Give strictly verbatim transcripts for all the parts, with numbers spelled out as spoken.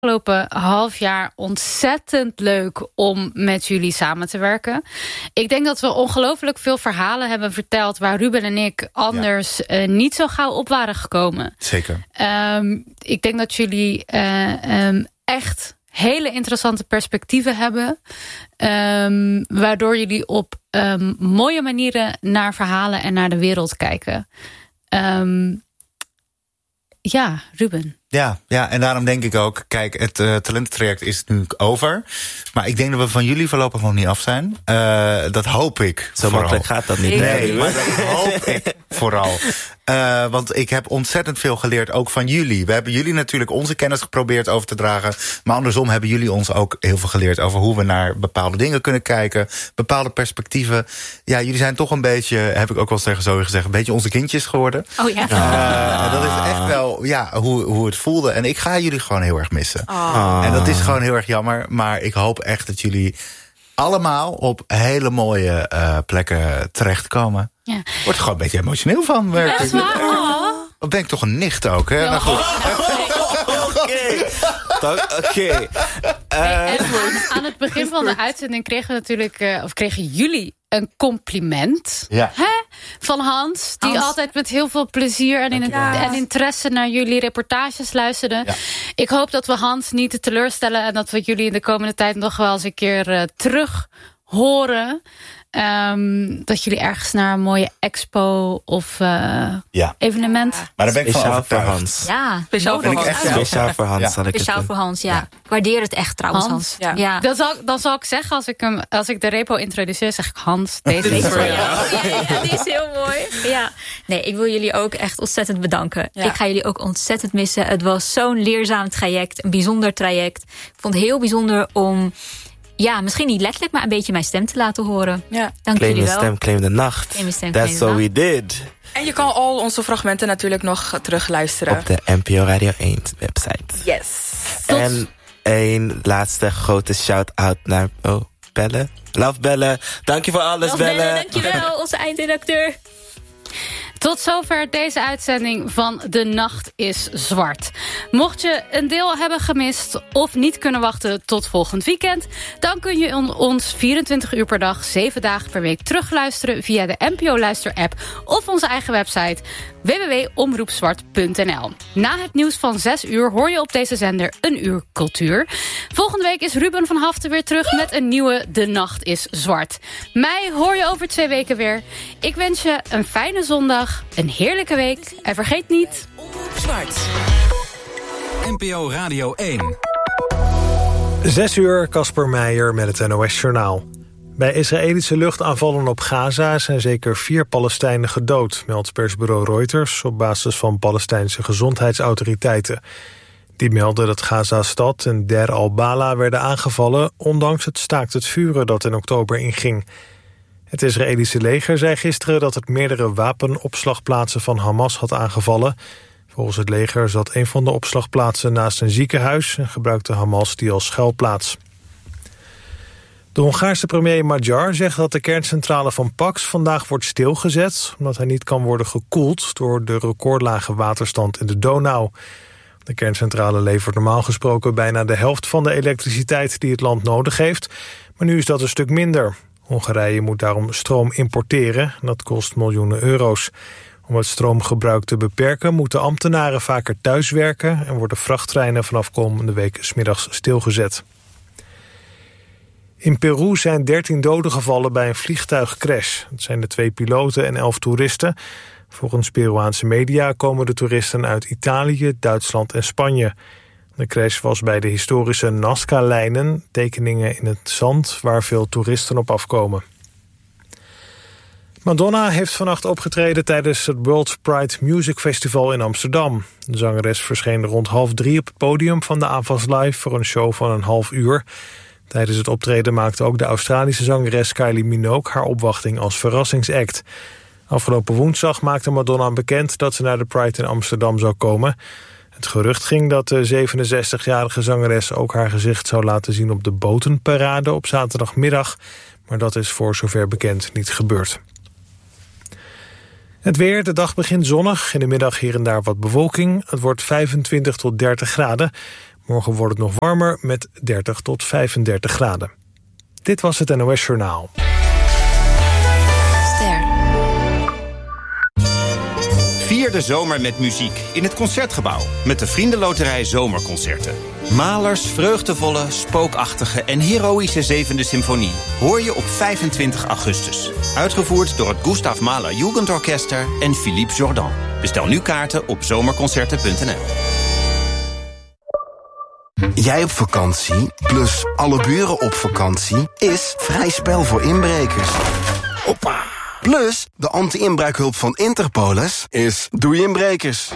afgelopen half jaar ontzettend leuk om met jullie samen te werken. Ik denk dat we ongelooflijk veel verhalen hebben verteld waar Ruben en ik anders ja. uh, niet zo gauw op waren gekomen. Zeker. Um, ik denk dat jullie uh, um, echt hele interessante perspectieven hebben. Um, waardoor jullie op um, mooie manieren naar verhalen en naar de wereld kijken. Um, ja, Ruben. Ja, ja, en daarom denk ik ook, kijk, het uh, talententraject is nu over. Maar ik denk dat we van jullie voorlopig nog niet af zijn. Uh, dat hoop ik. Zo makkelijk gaat dat niet. Nee, nee, maar dat hoop ik vooral. Uh, want ik heb ontzettend veel geleerd, ook van jullie. We hebben jullie natuurlijk onze kennis geprobeerd over te dragen. Maar andersom hebben jullie ons ook heel veel geleerd over hoe we naar bepaalde dingen kunnen kijken. Bepaalde perspectieven. Ja, jullie zijn toch een beetje, heb ik ook wel eens tegen Zoe gezegd, een beetje onze kindjes geworden. Oh ja. Uh, dat is echt wel, ja, hoe, hoe het voelde. En ik ga jullie gewoon heel erg missen. Oh. En dat is gewoon heel erg jammer. Maar ik hoop echt dat jullie allemaal op hele mooie uh, plekken terechtkomen. Ja. Word er gewoon een beetje emotioneel van. Best wel. Dan ben ik toch een nicht ook, hè? Nou goed. Oké. Oké. Aan het begin van de uitzending kregen we natuurlijk, uh, of kregen jullie een compliment ja. hè, van Hans. Die Hans. altijd met heel veel plezier en, in het, Ja. en interesse naar jullie reportages luisterde. Ja. Ik hoop dat we Hans niet te teleurstellen en dat we jullie in de komende tijd nog wel eens een keer uh, terug horen. Um, dat jullie ergens naar een mooie expo of uh, ja. evenement. Ja. Maar daar ben ik van Speciaal voor overtuigd. Hans. Ja, Speciaal voor Ben ik Hans. echt wel. Speciaal voor Hans Ja. zal ik speciaal het voor doen. Hans, ja. Ja. Ik waardeer het echt trouwens, Hans. Hans. Ja. Ja. Dan zal, dan zal ik zeggen, als ik, hem, als ik de repo introduceer, zeg ik Hans, deze Dit is is voor voor jou. jou. Ja, ja, ja, die is heel mooi. Ja. Nee, ik wil jullie ook echt ontzettend bedanken. Ja. Ik ga jullie ook ontzettend missen. Het was zo'n leerzaam traject, een bijzonder traject. Ik vond het heel bijzonder om, ja, misschien niet letterlijk, maar een beetje mijn stem te laten horen. Ja. Dank Claim jullie je wel. stem, claim de nacht. Claim je stem, That's claim de what we did. En je kan al onze fragmenten natuurlijk nog terugluisteren. Op de N P O Radio één website. Yes. En een laatste grote shout-out naar... Oh, Belle. Love Belle. Dank je voor alles, Dag Belle. Belle, dankjewel, onze eindredacteur. Tot zover deze uitzending van De Nacht is Zwart. Mocht je een deel hebben gemist of niet kunnen wachten tot volgend weekend, dan kun je on- ons vierentwintig uur per dag, zeven dagen per week terugluisteren via de N P O Luister-app of onze eigen website w w w punt omroepzwart punt n l. Na het nieuws van zes uur hoor je op deze zender een uur cultuur. Volgende week is Ruben van Haften weer terug met een nieuwe De Nacht is Zwart. Mij hoor je over twee weken weer. Ik wens je een fijne zondag, een heerlijke week en vergeet niet... Zwart. N P O Radio één. Zes uur, Casper Meijer met het N O S-journaal. Bij Israëlische luchtaanvallen op Gaza zijn zeker vier Palestijnen gedood, meldt persbureau Reuters op basis van Palestijnse gezondheidsautoriteiten. Die melden dat Gaza-stad en Der al-Bala werden aangevallen, ondanks het staakt het vuren dat in oktober inging. Het Israëlische leger zei gisteren dat het meerdere wapenopslagplaatsen van Hamas had aangevallen. Volgens het leger zat een van de opslagplaatsen naast een ziekenhuis en gebruikte Hamas die als schuilplaats. De Hongaarse premier Magyar zegt dat de kerncentrale van Paks vandaag wordt stilgezet, omdat hij niet kan worden gekoeld door de recordlage waterstand in de Donau. De kerncentrale levert normaal gesproken bijna de helft van de elektriciteit die het land nodig heeft, maar nu is dat een stuk minder. Hongarije moet daarom stroom importeren en dat kost miljoenen euro's. Om het stroomgebruik te beperken moeten ambtenaren vaker thuiswerken en worden vrachttreinen vanaf komende week 's middags stilgezet. In Peru zijn dertien doden gevallen bij een vliegtuigcrash. Het zijn de twee piloten en elf toeristen. Volgens Peruaanse media komen de toeristen uit Italië, Duitsland en Spanje. De crash was bij de historische Nazca-lijnen, tekeningen in het zand waar veel toeristen op afkomen. Madonna heeft vannacht opgetreden tijdens het World Pride Music Festival in Amsterdam. De zangeres verscheen rond half drie op het podium van de Avas Live voor een show van een half uur. Tijdens het optreden maakte ook de Australische zangeres Kylie Minogue haar opwachting als verrassingsact. Afgelopen woensdag maakte Madonna bekend dat ze naar de Pride in Amsterdam zou komen. Het gerucht ging dat de zevenenzestigjarige zangeres ook haar gezicht zou laten zien op de botenparade op zaterdagmiddag. Maar dat is voor zover bekend niet gebeurd. Het weer, de dag begint zonnig. In de middag hier en daar wat bewolking. Het wordt vijfentwintig tot dertig graden. Morgen wordt het nog warmer met dertig tot vijfendertig graden. Dit was het N O S Journaal. Ster. Vier de zomer met muziek in het Concertgebouw met de Vriendenloterij Zomerconcerten. Mahlers vreugdevolle, spookachtige en heroïsche zevende symfonie hoor je op vijfentwintig augustus. Uitgevoerd door het Gustav Mahler Jugendorchester en Philippe Jordan. Bestel nu kaarten op zomerconcerten punt n l. Jij op vakantie, plus alle buren op vakantie, is vrij spel voor inbrekers. Hoppa! Plus, de anti-inbraakhulp van Interpolis is doei inbrekers.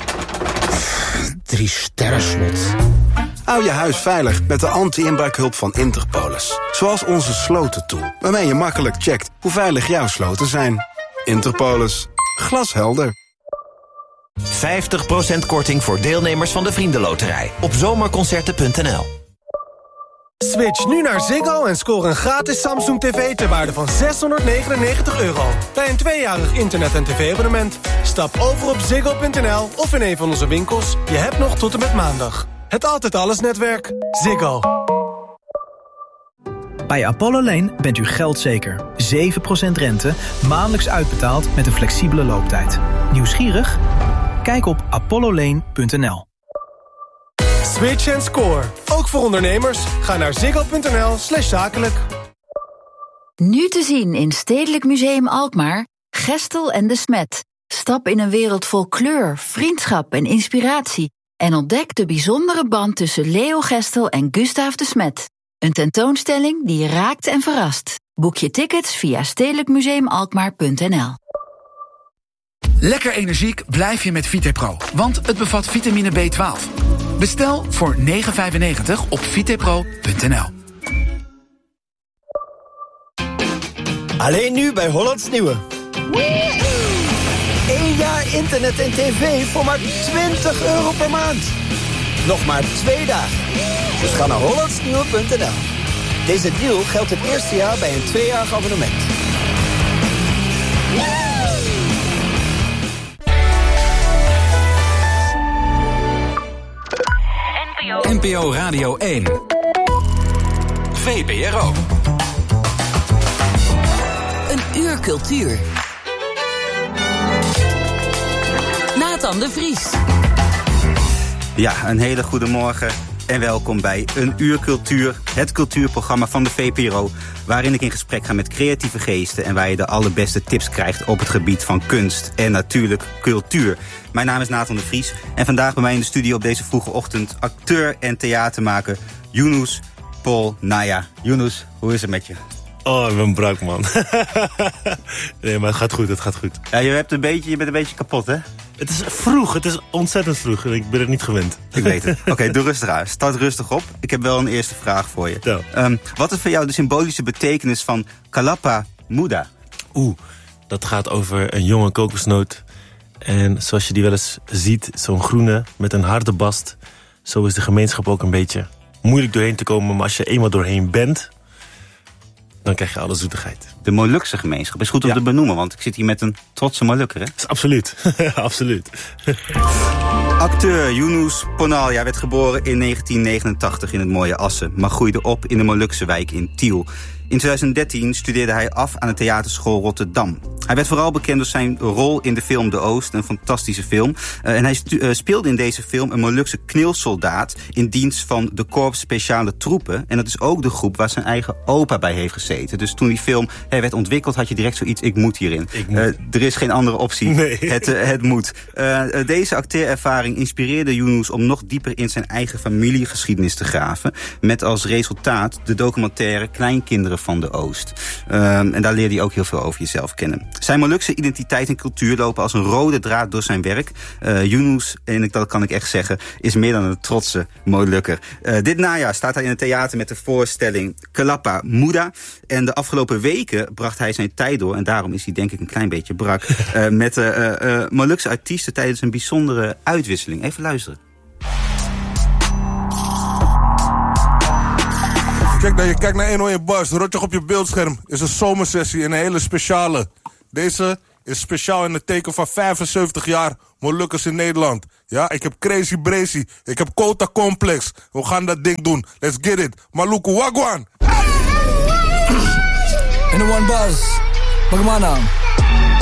Drie sterren slot. Hou je huis veilig met de anti-inbraakhulp van Interpolis. Zoals onze slotentool, waarmee je makkelijk checkt hoe veilig jouw sloten zijn. Interpolis. Glashelder. vijftig procent korting voor deelnemers van de Vriendenloterij op zomerconcerten punt n l. Switch nu naar Ziggo en score een gratis Samsung T V ter waarde van zeshonderdnegenennegentig euro. Bij een tweejarig internet- en tv-abonnement. Stap over op ziggo punt n l of in een van onze winkels. Je hebt nog tot en met maandag. Het Altijd Alles netwerk. Ziggo. Bij Apollo Lane bent u geldzeker. zeven procent rente, maandelijks uitbetaald met een flexibele looptijd. Nieuwsgierig? Kijk op apollo lane punt n l. Switch en score. Ook voor ondernemers. Ga naar ziggo punt n l slash zakelijk. Nu te zien in Stedelijk Museum Alkmaar. Gestel en de Smet. Stap in een wereld vol kleur, vriendschap en inspiratie. En ontdek de bijzondere band tussen Leo Gestel en Gustav de Smet. Een tentoonstelling die je raakt en verrast. Boek je tickets via stedelijk museum alkmaar punt n l. Lekker energiek blijf je met Vitepro, want het bevat vitamine B twaalf. Bestel voor negen vijfennegentig op vitepro punt n l. Alleen nu bij Hollands Nieuwe. Eén jaar internet en tv voor maar twintig euro per maand. Nog maar twee dagen. Dus ga naar hollands nieuwe punt n l. Deze deal geldt het eerste jaar bij een tweejarig abonnement. N P O Radio één. V P R O. Een uur cultuur. Nathan de Vries. Ja, een hele goede morgen en welkom bij Een Uur Cultuur, het cultuurprogramma van de V P R O, waarin ik in gesprek ga met creatieve geesten en waar je de allerbeste tips krijgt op het gebied van kunst en natuurlijk cultuur. Mijn naam is Nathan de Vries en vandaag bij mij in de studio op deze vroege ochtend acteur en theatermaker Yunus Paul Naya. Yunus, hoe is het met je? Oh, ik ben brak, man. Nee, maar het gaat goed, het gaat goed. Ja, je, hebt een beetje, je bent een beetje kapot, hè? Het is vroeg, het is ontzettend vroeg. Ik ben het niet gewend. Ik weet het. Oké, okay, doe rustig aan. Start rustig op. Ik heb wel een eerste vraag voor je. Ja. Um, wat is voor jou de symbolische betekenis van Kalapa Muda? Oeh, dat gaat over een jonge kokosnoot. En zoals je die wel eens ziet, zo'n groene met een harde bast. Zo is de gemeenschap ook een beetje moeilijk doorheen te komen. Maar als je eenmaal doorheen bent, dan krijg je alle zoetigheid. De Molukse gemeenschap is goed om ja. te benoemen, want ik zit hier met een trotse Molukker, hè? Is absoluut, absoluut. Acteur Yunus Ponalja werd geboren in negentien negenentachtig in het mooie Assen, maar groeide op in de Molukse wijk in Tiel. In twintig dertien studeerde hij af aan de theaterschool Rotterdam. Hij werd vooral bekend door zijn rol in de film De Oost, een fantastische film. Uh, en hij stu- uh, speelde in deze film een Molukse knilsoldaat in dienst van de Korps Speciale Troepen. En dat is ook de groep waar zijn eigen opa bij heeft gezeten. Dus toen die film uh, werd ontwikkeld, had je direct zoiets, ik moet hierin. Ik moet. Uh, er is geen andere optie. Nee. Het, uh, het moet. Uh, uh, deze acteerervaring inspireerde Yunus om nog dieper in zijn eigen familiegeschiedenis te graven. Met als resultaat de documentaire Kleinkinderen van de Oost. Um, en daar leerde hij ook heel veel over jezelf kennen. Zijn Molukse identiteit en cultuur lopen als een rode draad door zijn werk. Uh, Yunus, en dat kan ik echt zeggen, is meer dan een trotse Molukker. Uh, dit najaar staat hij in het theater met de voorstelling Kalapa Muda. En de afgelopen weken bracht hij zijn tijd door, en daarom is hij denk ik een klein beetje brak, uh, met uh, uh, uh, Molukse artiesten tijdens een bijzondere uitwisseling. Even luisteren. Kijk naar, je kijkt naar één oh één Bars, rotje op je beeldscherm. Is een zomersessie, een hele speciale. Deze is speciaal in het teken van vijfenzeventig jaar Molukkers in Nederland. Ja, ik heb Crazy Brazy, ik heb Kota Complex. We gaan dat ding doen. Let's get it. Maluku Wagwan. En de One Buzz. Bagaimana?